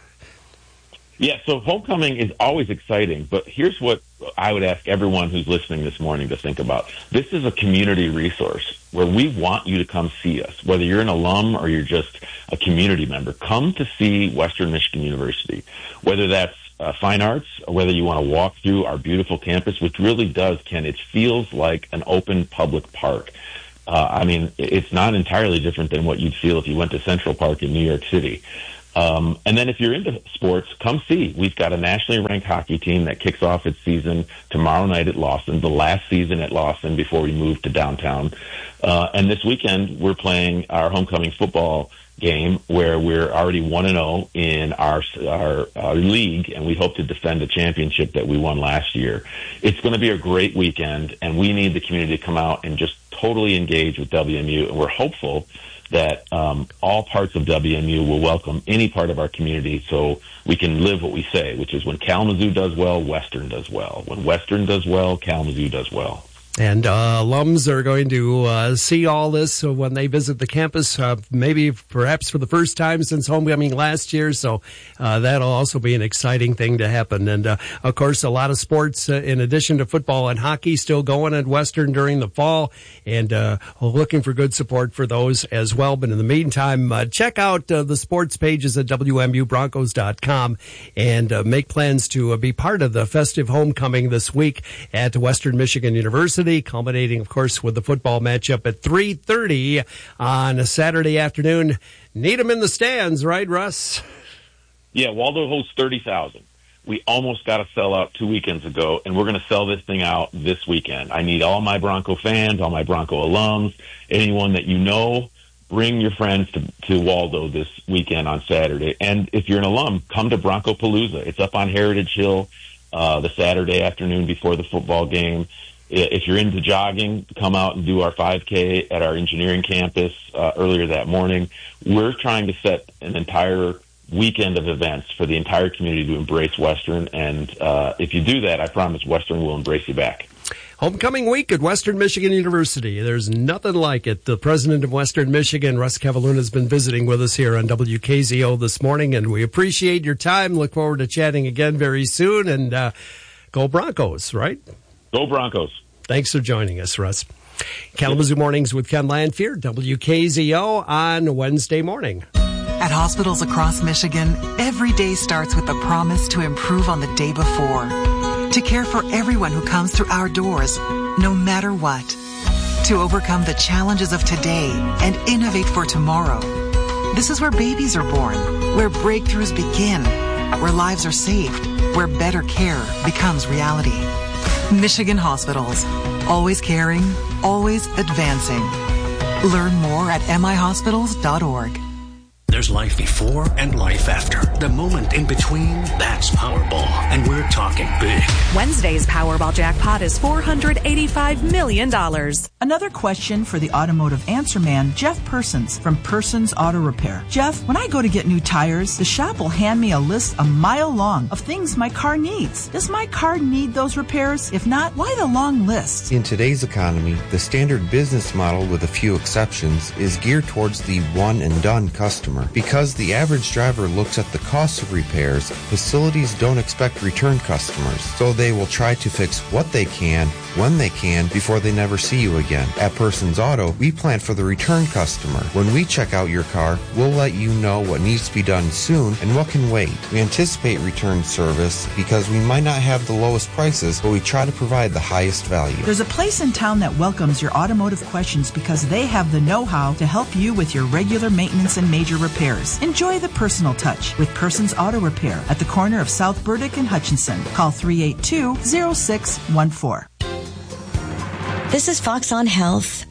[SPEAKER 11] Yeah, so homecoming is always exciting, but here's what I would ask everyone who's listening this morning to think about. This is a community resource where we want you to come see us, whether you're an alum or you're just a community member. Come to see Western Michigan University, whether that's uh, fine arts or whether you want to walk through our beautiful campus, which really does, Ken, it feels like an open public park. Uh, I mean, it's not entirely different than what you'd feel if you went to Central Park in New York City. Um, and then if you're into sports, come see. We've got a nationally ranked hockey team that kicks off its season tomorrow night at Lawson, the last season at Lawson before we move to downtown. Uh, and this weekend, we're playing our homecoming football game where we're already one and oh in our, our our league, and we hope to defend a championship that we won last year. It's going to be a great weekend, and we need the community to come out and just totally engage with W M U, and we're hopeful that um, all parts of W M U will welcome any part of our community so we can live what we say, which is when Kalamazoo does well, Western does well. When Western does well, Kalamazoo does well.
[SPEAKER 3] And uh, alums are going to uh, see all this when they visit the campus, uh, maybe perhaps for the first time since homecoming last year. So uh, that'll also be an exciting thing to happen. And, uh, of course, a lot of sports, uh, in addition to football and hockey, still going at Western during the fall. And uh, we're looking for good support for those as well. But in the meantime, uh, check out uh, the sports pages at W M U Broncos dot com and uh, make plans to uh, be part of the festive homecoming this week at Western Michigan University, culminating, of course, with the football matchup at three thirty on a Saturday afternoon. Need them in the stands, right, Russ?
[SPEAKER 11] Yeah, Waldo hosts thirty thousand. We almost got a sellout two weekends ago, and we're going to sell this thing out this weekend. I need all my Bronco fans, all my Bronco alums, anyone that you know. Bring your friends to, to Waldo this weekend on Saturday. And if you're an alum, come to Bronco Palooza. It's up on Heritage Hill uh, the Saturday afternoon before the football game. If you're into jogging, come out and do our five K at our engineering campus uh, earlier that morning. We're trying to set an entire weekend of events for the entire community to embrace Western. And uh, if you do that, I promise Western will embrace you back.
[SPEAKER 3] Homecoming week at Western Michigan University. There's nothing like it. The president of Western Michigan, Russ Cavalluna, has been visiting with us here on W K Z O this morning, and we appreciate your time. Look forward to chatting again very soon. And uh, go Broncos, right?
[SPEAKER 11] Go Broncos.
[SPEAKER 3] Thanks for joining us, Russ. Kalamazoo Mornings with Ken Lanfear, W K Z O on Wednesday morning.
[SPEAKER 7] At hospitals across Michigan, every day starts with the promise to improve on the day before. To care for everyone who comes through our doors, no matter what. To overcome the challenges of today and innovate for tomorrow. This is where babies are born, where breakthroughs begin, where lives are saved, where better care becomes reality. Michigan Hospitals. Always caring, always advancing. Learn more at m i hospitals dot org.
[SPEAKER 12] There's life before and life after. The moment in between, that's Powerball. And we're talking big.
[SPEAKER 13] Wednesday's Powerball jackpot is four hundred eighty-five million dollars.
[SPEAKER 14] Another question for the automotive answer man, Jeff Persons from Persons Auto Repair. Jeff, when I go to get new tires, the shop will hand me a list a mile long of things my car needs. Does my car need those repairs? If not, why the long list?
[SPEAKER 15] In today's economy, the standard business model, with a few exceptions, is geared towards the one and done customer. Because the average driver looks at the cost of repairs, facilities don't expect return customers, so they will try to fix what they can, when they can, before they never see you again. At Persons Auto, we plan for the return customer. When we check out your car, we'll let you know what needs to be done soon and what can wait. We anticipate return service because we might not have the lowest prices, but we try to provide the highest value.
[SPEAKER 14] There's a place in town that welcomes your automotive questions because they have the know-how to help you with your regular maintenance and major repairs. Enjoy the personal touch with Persons Auto Repair at the corner of South Burdick and Hutchinson. Call three eight two, zero six one four.
[SPEAKER 16] This is Fox on Health.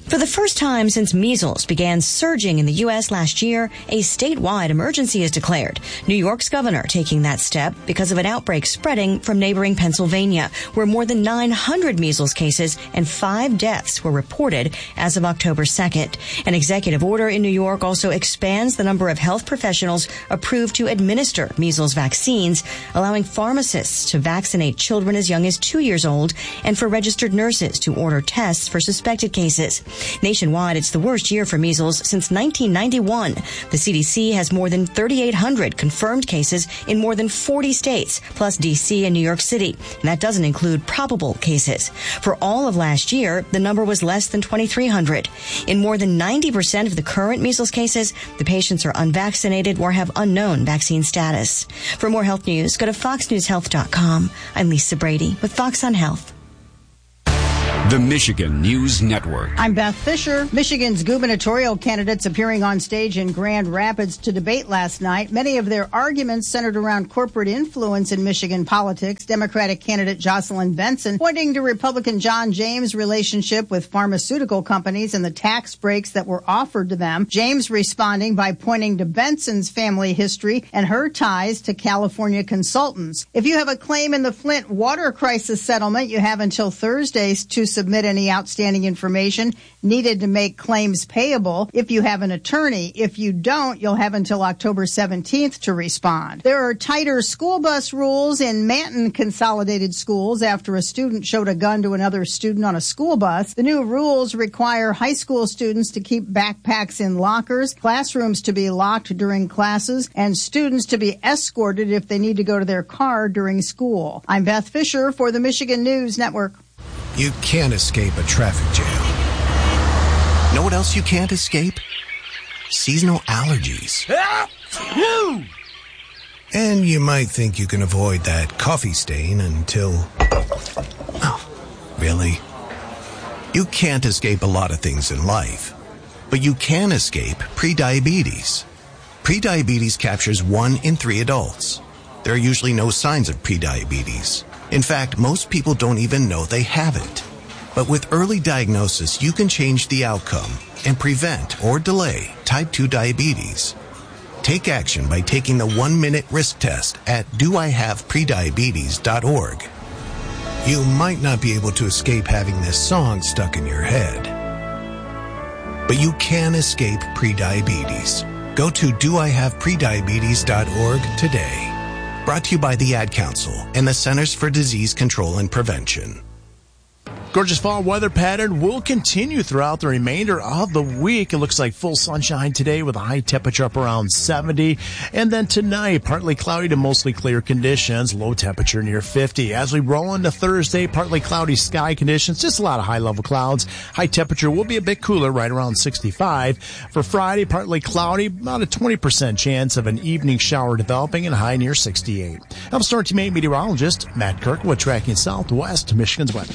[SPEAKER 1] For the first time since measles began surging in the U S last year, a statewide emergency is declared. New York's governor taking that step because of an outbreak spreading from neighboring Pennsylvania, where more than nine hundred measles cases and five deaths were reported as of October second. An executive order in New York also expands the number of health professionals approved to administer measles vaccines, allowing pharmacists to vaccinate children as young as two years old and for registered nurses to order tests for suspected cases. Nationwide, it's the worst year for measles since nineteen ninety-one. The C D C has more than thirty-eight hundred confirmed cases in more than forty states, plus D C and New York City. And that doesn't include probable cases. For all of last year, the number was less than twenty-three hundred. In more than ninety percent of the current measles cases, the patients are unvaccinated or have unknown vaccine status. For more health news, go to fox news health dot com. I'm Lisa Brady with Fox on Health.
[SPEAKER 16] The Michigan News Network.
[SPEAKER 17] I'm Beth Fisher. Michigan's gubernatorial candidates appearing on stage in Grand Rapids to debate last night. Many of their arguments centered around corporate influence in Michigan politics. Democratic candidate Jocelyn Benson pointing to Republican John James' relationship with pharmaceutical companies and the tax breaks that were offered to them. James responding by pointing to Benson's family history and her ties to California consultants. If you have a claim in the Flint water crisis settlement, you have until Thursday to submit any outstanding information needed to make claims payable if you have an attorney. If you don't, you'll have until October seventeenth to respond. There are tighter school bus rules in Manton Consolidated Schools after a student showed a gun to another student on a school bus. The new rules require high school students to keep backpacks in lockers, classrooms to be locked during classes, and students to be escorted if they need to go to their car during school. I'm Beth Fisher for the Michigan News Network.
[SPEAKER 19] You can't escape a traffic jam. Know what else you can't escape? Seasonal allergies. And you might think you can avoid that coffee stain until... Oh, really? You can't escape a lot of things in life, but you can escape prediabetes. Prediabetes captures one in three adults. There are usually no signs of prediabetes. In fact, most people don't even know they have it. But with early diagnosis, you can change the outcome and prevent or delay type two diabetes. Take action by taking the one-minute risk test at do I have prediabetes dot org. You might not be able to escape having this song stuck in your head, but you can escape prediabetes. Go to do I have prediabetes dot org today. Brought to you by the Ad Council and the Centers for Disease Control and Prevention.
[SPEAKER 27] Gorgeous fall weather pattern will continue throughout the remainder of the week. It looks like full sunshine today with a high temperature up around seventy. And then tonight, partly cloudy to mostly clear conditions, low temperature near fifty. As we roll into Thursday, partly cloudy sky conditions, just a lot of high-level clouds. High temperature will be a bit cooler, right around sixty-five. For Friday, partly cloudy, about a twenty percent chance of an evening shower developing and high near sixty-eight. I'm Storm Team eight meteorologist Matt Kirkwood tracking southwest Michigan's weather.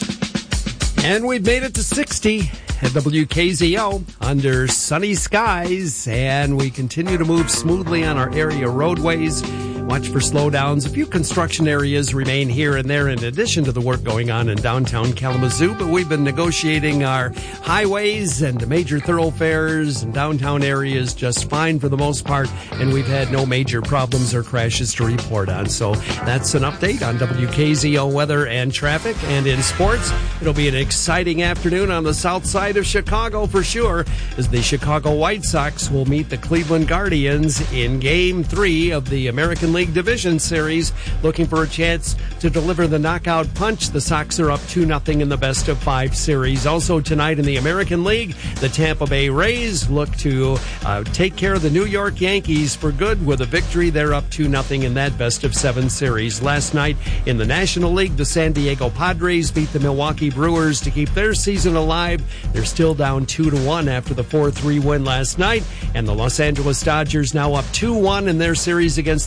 [SPEAKER 3] And we've made it to sixty at W K Z O under sunny skies, and we continue to move smoothly on our area roadways. Watch for slowdowns. A few construction areas remain here and there in addition to the work going on in downtown Kalamazoo, but we've been negotiating our highways and major thoroughfares and downtown areas just fine for the most part, and we've had no major problems or crashes to report on. So that's an update on W K Z O weather and traffic. And in sports, it'll be an exciting afternoon on the south side of Chicago for sure, as the Chicago White Sox will meet the Cleveland Guardians in Game three of the American League Division Series, looking for a chance to deliver the knockout punch. The Sox are up two nothing in the best of five series. Also tonight in the American League, the Tampa Bay Rays look to uh, take care of the New York Yankees for good with a victory. They're up two nothing in that best of seven series. Last night in the National League, the San Diego Padres beat the Milwaukee Brewers to keep their season alive. They're still down two to one after the four three win last night, and the Los Angeles Dodgers now up two one in their series against the Atlanta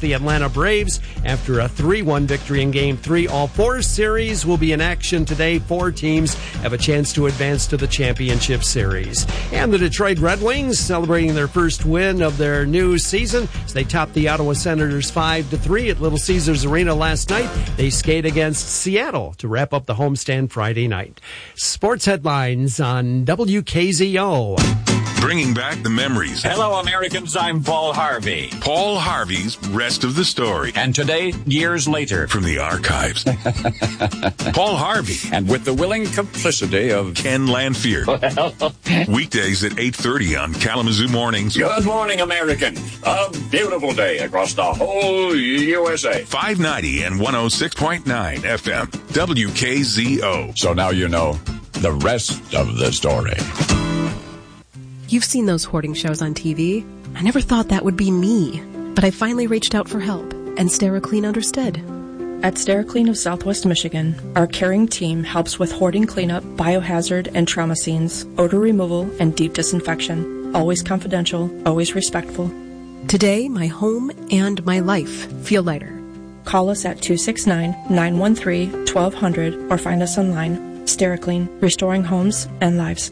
[SPEAKER 3] Atlanta Braves after a three one victory in Game three. All four series will be in action today. Four teams have a chance to advance to the championship series. And the Detroit Red Wings celebrating their first win of their new season as they topped the Ottawa Senators five to three at Little Caesars Arena last night. They skate against Seattle to wrap up the homestand Friday night. Sports headlines on W K Z O.
[SPEAKER 4] Bringing back the memories.
[SPEAKER 5] Hello, Americans. I'm Paul Harvey.
[SPEAKER 4] Paul Harvey's Rest of the Story.
[SPEAKER 5] And today, years later.
[SPEAKER 4] From the archives. Paul Harvey.
[SPEAKER 5] And with the willing complicity of
[SPEAKER 4] Ken Lanfear. Well. Weekdays at eight thirty on Kalamazoo Mornings.
[SPEAKER 5] Good morning, Americans. A beautiful day across the whole U S A.
[SPEAKER 4] five ninety and one oh six point nine F M. W K Z O.
[SPEAKER 5] So now you know the rest of the story.
[SPEAKER 18] You've seen those hoarding shows on T V. I never thought that would be me, but I finally reached out for help, and SteriClean understood.
[SPEAKER 20] At SteriClean of Southwest Michigan, our caring team helps with hoarding cleanup, biohazard and trauma scenes, odor removal, and deep disinfection. Always confidential, always respectful.
[SPEAKER 18] Today, my home and my life feel lighter.
[SPEAKER 20] Call us at two six nine, nine one three, twelve hundred or find us online. SteriClean, restoring homes and lives.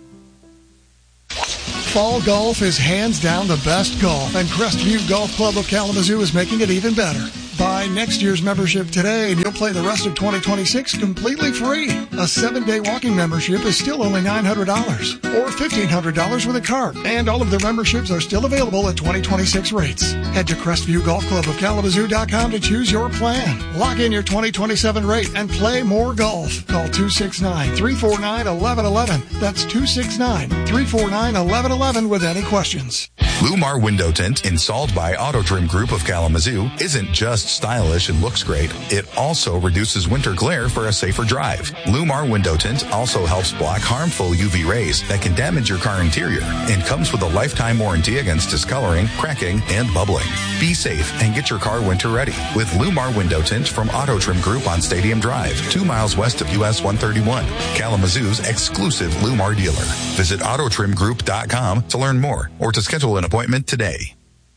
[SPEAKER 21] Fall golf is hands down the best golf, and Crestview Golf Club of Kalamazoo is making it even better. Buy next year's membership today and you'll play the rest of twenty twenty-six completely free. A seven-day walking membership is still only nine hundred dollars or fifteen hundred dollars with a cart, and all of their memberships are still available at twenty twenty-six rates. Head to Crestview Golf Club of Kalamazoo dot com to choose your plan. Lock in your twenty twenty-seven rate and play more golf. Call two six nine, three four nine, one one one one. That's two six nine, three four nine, one one one one with any questions.
[SPEAKER 22] Lumar Window Tint, installed by Auto Trim Group of Kalamazoo, isn't just stylish and looks great. It also reduces winter glare for a safer drive. Lumar Window Tint also helps block harmful U V rays that can damage your car interior and comes with a lifetime warranty against discoloring, cracking, and bubbling. Be safe and get your car winter ready with Lumar Window Tint from Auto Trim Group on Stadium Drive, two miles west of U S one thirty-one, Kalamazoo's exclusive Lumar dealer. Visit auto trim group dot com to learn more or to schedule an appointment today.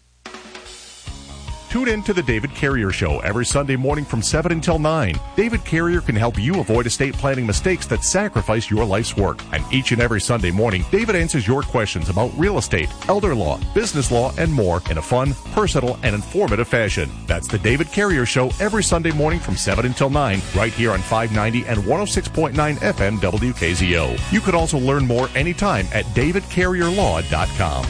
[SPEAKER 23] Tune in to the David Carrier Show every Sunday morning from seven until nine. David Carrier can help you avoid estate planning mistakes that sacrifice your life's work. And each and every Sunday morning, David answers your questions about real estate, elder law, business law, and more in a fun, personal, and informative fashion. That's the David Carrier Show every Sunday morning from seven until nine, right here on five ninety and one oh six point nine F M W K Z O. You can also learn more anytime at david carrier law dot com.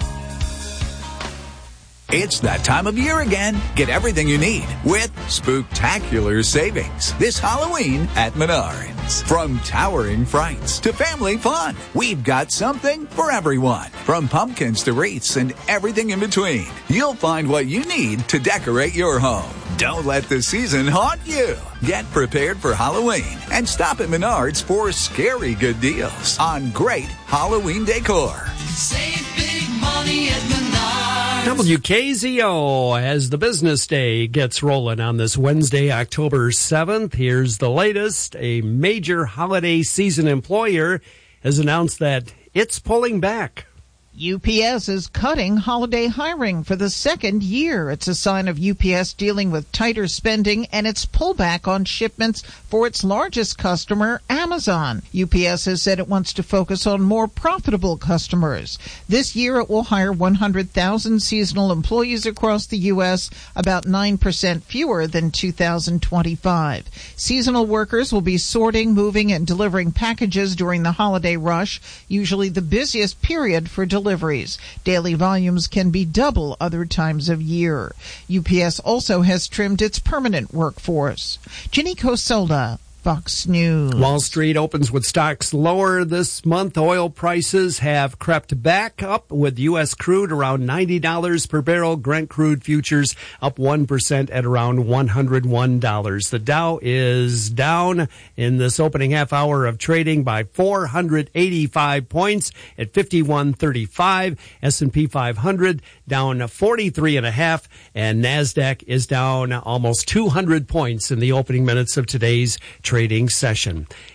[SPEAKER 25] It's that time of year again. Get everything you need with spooktacular savings this Halloween at Menards. From towering frights to family fun, we've got something for everyone. From pumpkins to wreaths and everything in between, you'll find what you need to decorate your home. Don't let the season haunt you. Get prepared for Halloween and stop at Menards for scary good deals on great Halloween decor.
[SPEAKER 28] Save big money at Menards.
[SPEAKER 3] W K Z O as the business day gets rolling on this Wednesday, October seventh. Here's the latest. A major holiday season employer has announced that it's pulling back.
[SPEAKER 29] U P S is cutting holiday hiring for the second year. It's a sign of U P S dealing with tighter spending and its pullback on shipments for its largest customer, Amazon. U P S has said it wants to focus on more profitable customers. This year it will hire one hundred thousand seasonal employees across the U S, about nine percent fewer than two thousand twenty-five. Seasonal workers will be sorting, moving, and delivering packages during the holiday rush, usually the busiest period for delivery. Deliveries. Daily volumes can be double other times of year. U P S also has trimmed its permanent workforce. Ginny Cosolda, Fox News.
[SPEAKER 3] Wall Street opens with stocks lower this month. Oil prices have crept back up with U S crude around ninety dollars per barrel. Brent crude futures up one percent at around one hundred one dollars. The Dow is down in this opening half hour of trading by four hundred eighty-five points at fifty-one thirty-five. S and P five hundred down forty-three and a half, and NASDAQ is down almost two hundred points in the opening minutes of today's trading session.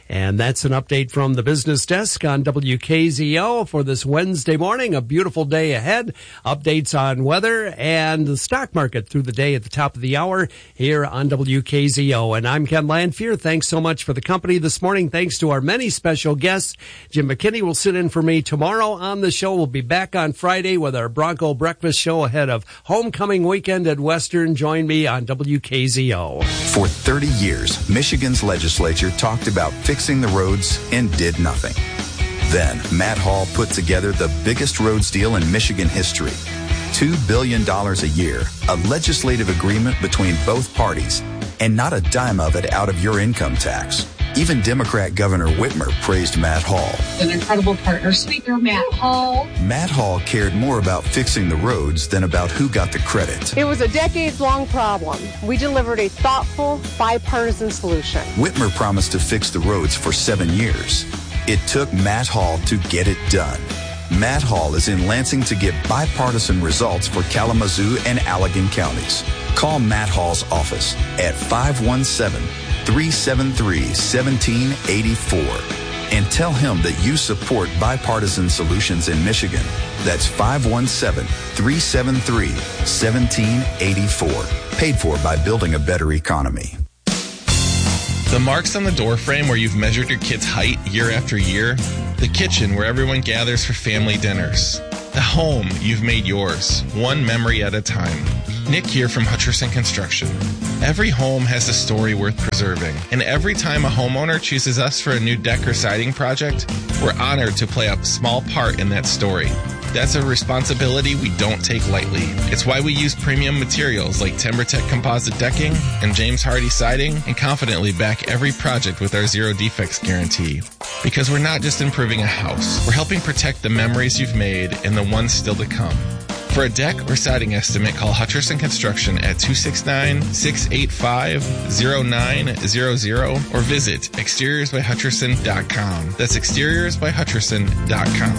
[SPEAKER 3] And that's an update from the business desk on W K Z O for this Wednesday morning. A beautiful day ahead. Updates on weather and the stock market through the day at the top of the hour here on W K Z O. And I'm Ken Landfear. Thanks so much for the company this morning. Thanks to our many special guests. Jim McKinney will sit in for me tomorrow on the show. We'll be back on Friday with our Bronco Breakfast show ahead of homecoming weekend at Western. Join me on W K Z O.
[SPEAKER 22] For thirty years, Michigan's legislature talked about fixing the roads and did nothing. Then, Matt Hall put together the biggest roads deal in Michigan history. two billion dollars a year, a legislative agreement between both parties, and not a dime of it out of your income tax. Even Democrat Governor Whitmer praised Matt Hall.
[SPEAKER 2] An incredible partner, Speaker Matt Hall.
[SPEAKER 22] Matt Hall cared more about fixing the roads than about who got the credit.
[SPEAKER 6] It was a decades-long problem. We delivered a thoughtful, bipartisan solution.
[SPEAKER 22] Whitmer promised to fix the roads for seven years. It took Matt Hall to get it done. Matt Hall is in Lansing to get bipartisan results for Kalamazoo and Allegan counties. Call Matt Hall's office at five one seven, three seven three, one seven eight four and tell him that you support bipartisan solutions in Michigan. That's five one seven, three seven three, one seven eight four. Paid for by Building a Better Economy.
[SPEAKER 7] The marks on the door frame where you've measured your kid's height year after year. The kitchen where everyone gathers for family dinners. The home you've made yours, one memory at a time. Nick here from Hutcherson Construction. Every home has a story worth preserving, and every time a homeowner chooses us for a new deck or siding project, we're honored to play a small part in that story. That's a responsibility we don't take lightly. It's why we use premium materials like TimberTech composite decking and James Hardy siding and confidently back every project with our zero defects guarantee. Because we're not just improving a house, we're helping protect the memories you've made and the ones still to come. For a deck or siding estimate, call Hutcherson Construction at two six nine, six eight five, zero nine zero zero or visit exteriors by hutcherson dot com. That's exteriors by hutcherson dot com.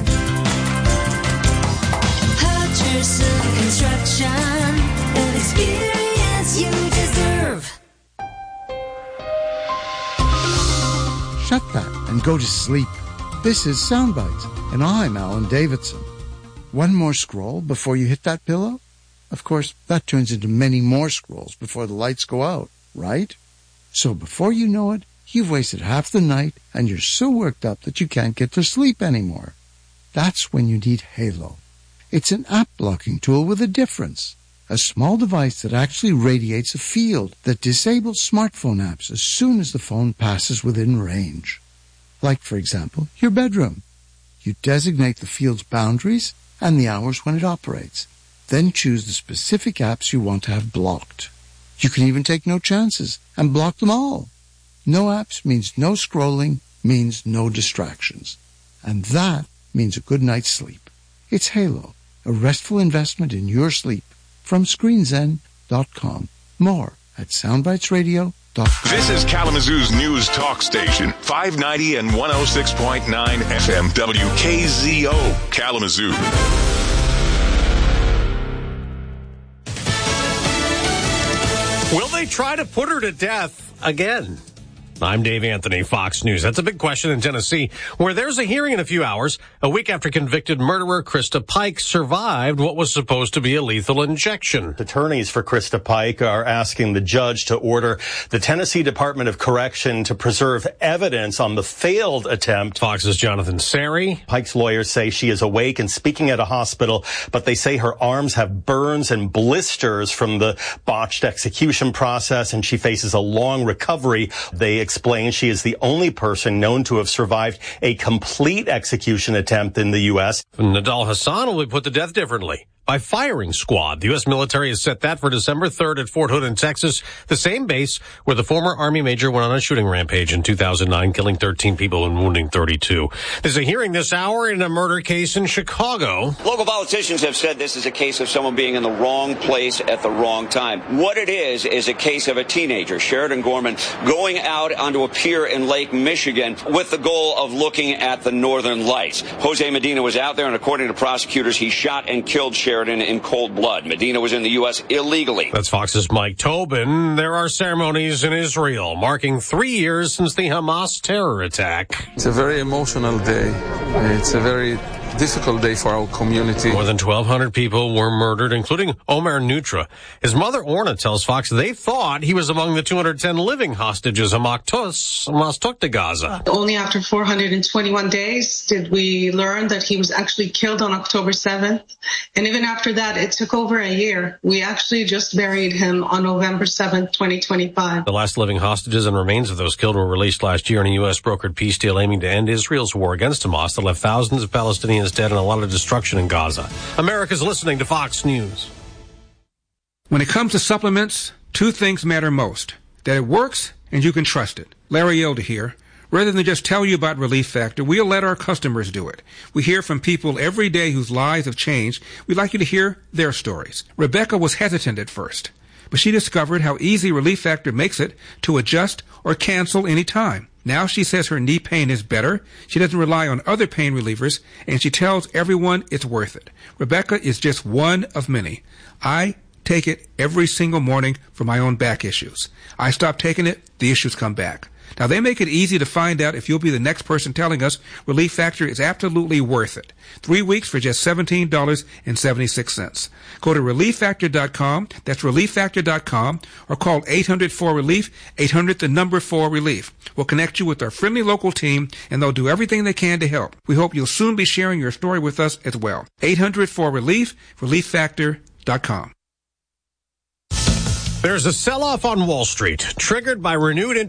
[SPEAKER 28] Hutcherson Construction, an experience you deserve.
[SPEAKER 8] Shut that and go to sleep. This is Soundbites, and I'm Alan Davidson. One more scroll before you hit that pillow? Of course, that turns into many more scrolls before the lights go out, right? So before you know it, you've wasted half the night and you're so worked up that you can't get to sleep anymore. That's when you need Halo. It's an app blocking tool with a difference. A small device that actually radiates a field that disables smartphone apps as soon as the phone passes within range. Like, for example, your bedroom. You designate the field's boundaries and the hours when it operates. Then choose the specific apps you want to have blocked. You can even take no chances and block them all. No apps means no scrolling, means no distractions. And that means a good night's sleep. It's Halo, a restful investment in your sleep from screen zen dot com. More at soundbites radio dot com.
[SPEAKER 4] This is Kalamazoo's news talk station, five ninety and one oh six point nine F M W K Z O, Kalamazoo.
[SPEAKER 9] Will they try to put her to death again? I'm Dave Anthony, Fox News. That's a big question in Tennessee, where there's a hearing in a few hours, a week after convicted murderer Krista Pike survived what was supposed to be a lethal injection.
[SPEAKER 10] Attorneys for Krista Pike are asking the judge to order the Tennessee Department of Correction to preserve evidence on the failed attempt.
[SPEAKER 9] Fox's Jonathan Sari.
[SPEAKER 10] Pike's lawyers say she is awake and speaking at a hospital, but they say her arms have burns and blisters from the botched execution process, and she faces a long recovery. They explain she is the only person known to have survived a complete execution attempt in the U S.
[SPEAKER 9] Nadal Hassan will be put to death differently by firing squad. The U S military has set that for December third at Fort Hood in Texas, the same base where the former Army major went on a shooting rampage in two thousand nine, killing thirteen people and wounding thirty-two. There's a hearing this hour in a murder case in Chicago.
[SPEAKER 11] Local politicians have said this is a case of someone being in the wrong place at the wrong time. What it is is a case of a teenager, Sheridan Gorman, going out onto a pier in Lake Michigan with the goal of looking at the northern lights. Jose Medina was out there, and according to prosecutors, he shot and killed Sheridan Sheridan in cold blood. Medina was in the U S illegally.
[SPEAKER 9] That's Fox's Mike Tobin. There are ceremonies in Israel marking three years since the Hamas terror attack.
[SPEAKER 1] It's a very emotional day. It's a very difficult day for our community.
[SPEAKER 9] More than twelve hundred people were murdered, including Omer Nutra. His mother, Orna, tells Fox they thought he was among the two hundred ten living hostages Hamas took to Gaza.
[SPEAKER 12] Only after four hundred twenty-one days did we learn that he was actually killed on October seventh. And even after that, it took over a year. We actually just buried him on November seventh, twenty twenty-five.
[SPEAKER 9] The last living hostages and remains of those killed were released last year in a U S brokered peace deal aiming to end Israel's war against Hamas that left thousands of Palestinians dead and a lot of destruction in Gaza. America's listening to Fox News.
[SPEAKER 13] When it comes to supplements, two things matter most. That it works and you can trust it. Larry Elder here. Rather than just tell you about Relief Factor, we'll let our customers do it. We hear from people every day whose lives have changed. We'd like you to hear their stories. Rebecca was hesitant at first, but she discovered how easy Relief Factor makes it to adjust or cancel any time. Now she says her knee pain is better, she doesn't rely on other pain relievers, and she tells everyone it's worth it. Rebecca is just one of many. I take it every single morning for my own back issues. I stop taking it, the issues come back. Now, they make it easy to find out if you'll be the next person telling us Relief Factor is absolutely worth it. Three weeks for just seventeen dollars and seventy-six cents. Go to relief factor dot com, that's relief factor dot com, or call eight hundred four relief, eight hundred the number four relief. We'll connect you with our friendly local team, and they'll do everything they can to help. We hope you'll soon be sharing your story with us as well. eight hundred four relief, relief factor dot com.
[SPEAKER 9] There's a sell-off on Wall Street, triggered by renewed interest